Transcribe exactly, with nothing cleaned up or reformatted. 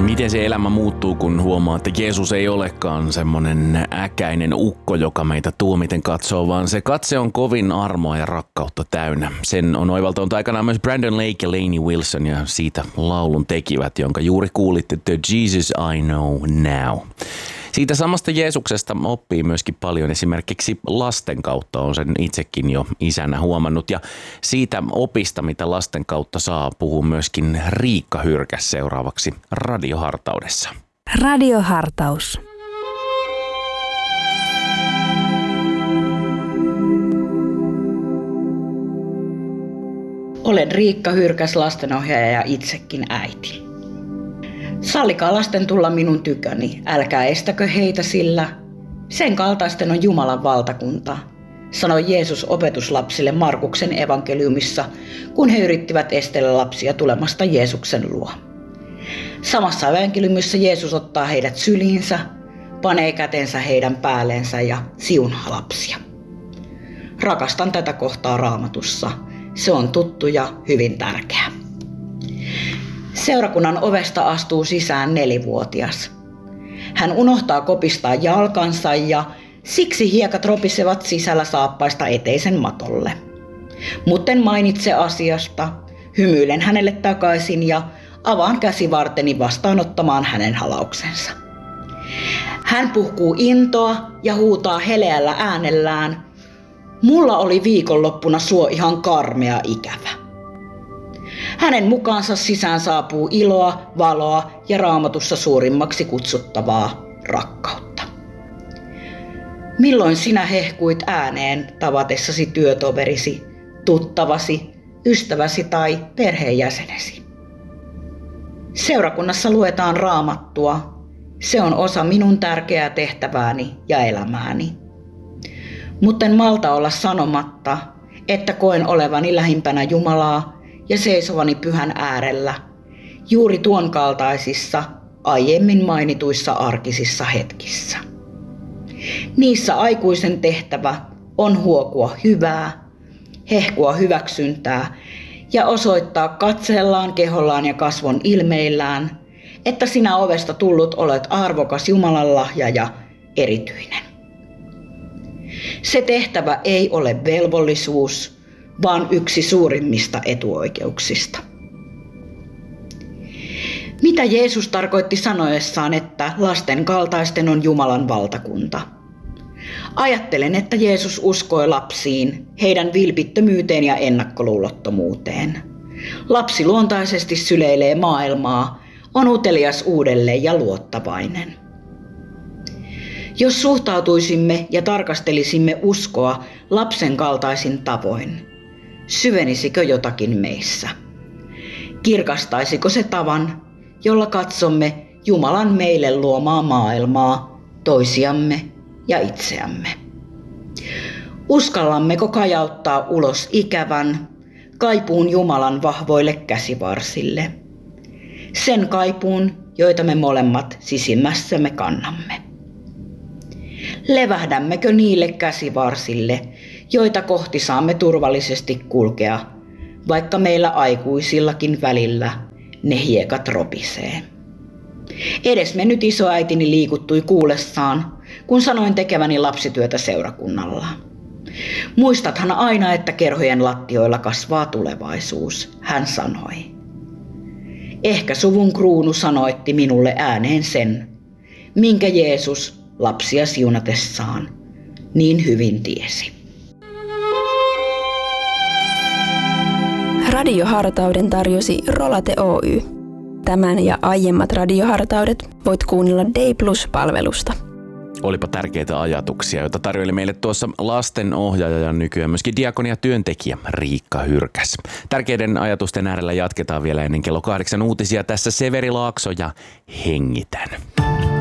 Miten se elämä muuttuu, kun huomaa, että Jeesus ei olekaan semmonen äkäinen ukko, joka meitä tuomiten katsoo, vaan se katse on kovin armoa ja rakkautta täynnä. Sen on oivaltanut aikanaan myös Brandon Lake ja Lainey Wilson ja siitä laulun tekivät, jonka juuri kuulitte, The Jesus I Know Now. Siitä samasta Jeesuksesta oppii myöskin paljon esimerkiksi lasten kautta, on sen itsekin jo isänä huomannut. Ja siitä opista, mitä lasten kautta saa, puhuu myöskin Riikka Hyrkäs seuraavaksi Radiohartaudessa. Radiohartaus. Olen Riikka Hyrkäs, lastenohjaaja ja itsekin äiti. Sallikaa lasten tulla minun tyköni, älkää estäkö heitä, sillä sen kaltaisten on Jumalan valtakunta, sanoi Jeesus opetuslapsille Markuksen evankeliumissa, kun he yrittivät estellä lapsia tulemasta Jeesuksen luo. Samassa evankeliumissa Jeesus ottaa heidät syliinsä, panee kätensä heidän päälleensä ja siunaa lapsia. Rakastan tätä kohtaa Raamatussa. Se on tuttu ja hyvin tärkeä. Seurakunnan ovesta astuu sisään nelivuotias. Hän unohtaa kopistaa jalkansa ja siksi hiekat ropisevat sisällä saappaista eteisen matolle. Mutten mainitse asiasta, hymyilen hänelle takaisin ja avaan käsivarteni vastaanottamaan hänen halauksensa. Hän puhkuu intoa ja huutaa heleällä äänellään: mulla oli viikonloppuna suo ihan karmea ikävä. Hänen mukaansa sisään saapuu iloa, valoa ja Raamatussa suurimmaksi kutsuttavaa rakkautta. Milloin sinä hehkuit ääneen tavatessasi työtoverisi, tuttavasi, ystäväsi tai perheenjäsenesi? Seurakunnassa luetaan Raamattua. Se on osa minun tärkeää tehtävääni ja elämääni. Mutten malta olla sanomatta, että koen olevani lähimpänä Jumalaa ja seisovani pyhän äärellä, juuri tuon kaltaisissa, aiemmin mainituissa arkisissa hetkissä. Niissä aikuisen tehtävä on huokua hyvää, hehkua hyväksyntää ja osoittaa katseellaan, kehollaan ja kasvon ilmeillään, että sinä ovesta tullut olet arvokas Jumalan lahja ja erityinen. Se tehtävä ei ole velvollisuus, vaan yksi suurimmista etuoikeuksista. Mitä Jeesus tarkoitti sanoessaan, että lasten kaltaisten on Jumalan valtakunta? Ajattelen, että Jeesus uskoi lapsiin, heidän vilpittömyyteen ja ennakkoluulottomuuteen. Lapsi luontaisesti syleilee maailmaa, on utelias uudelleen ja luottavainen. Jos suhtautuisimme ja tarkastelisimme uskoa lapsen kaltaisin tavoin, syvenisikö jotakin meissä? Kirkastaisiko se tavan, jolla katsomme Jumalan meille luomaa maailmaa, toisiamme ja itseämme? Uskallammeko kajauttaa ulos ikävän, kaipuun Jumalan vahvoille käsivarsille? Sen kaipuun, joita me molemmat sisimmässämme kannamme. Levähdämmekö niille käsivarsille, joita kohti saamme turvallisesti kulkea, vaikka meillä aikuisillakin välillä ne hiekat ropisee? Edesmennyt isoäitini liikuttui kuullessaan, kun sanoin tekeväni lapsityötä seurakunnalla. Muistathan aina, että kerhojen lattioilla kasvaa tulevaisuus, hän sanoi. Ehkä suvun kruunu sanoitti minulle ääneen sen, minkä Jeesus lapsia siunatessaan niin hyvin tiesi. Radiohartauden tarjosi Rolate Oy. Tämän ja aiemmat radiohartaudet voit kuunnella Day Plus-palvelusta. Olipa tärkeitä ajatuksia, joita tarjoili meille tuossa lastenohjaaja ja nykyään myöskin diakonia-työntekijä Riikka Hyrkäs. Tärkeiden ajatusten äärellä jatketaan vielä ennen kello kahdeksan uutisia. Tässä Severi Laakso ja Hengitän.